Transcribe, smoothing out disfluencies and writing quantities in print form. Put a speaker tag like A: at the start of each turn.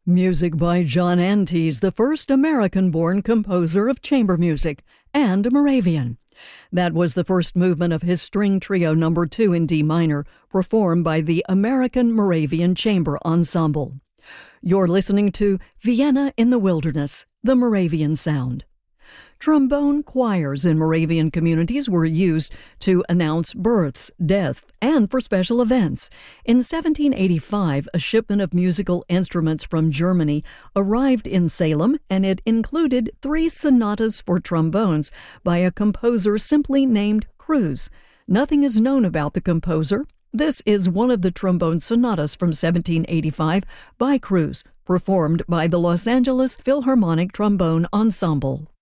A: Music by John Antes, the first American-born composer of chamber music, and a Moravian. That was the first movement of his String Trio No. 2 in D minor, performed by the American Moravian Chamber Ensemble. You're listening to Vienna in the Wilderness, the Moravian Sound. Trombone choirs in Moravian communities were used to announce births, deaths, and for special events. In 1785, a shipment of musical instruments from Germany arrived in Salem, and it included 3 sonatas for trombones by a composer simply named Cruz. Nothing is known about the composer. This is one of the trombone sonatas from 1785 by Cruz, performed by the Los Angeles Philharmonic Trombone Ensemble.